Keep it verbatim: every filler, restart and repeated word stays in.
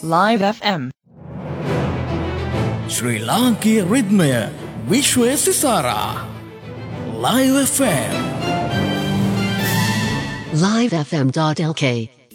Live F M. Sri Lanka Rhythmය විශ්වය සිසාරා Live F M live f m dot l k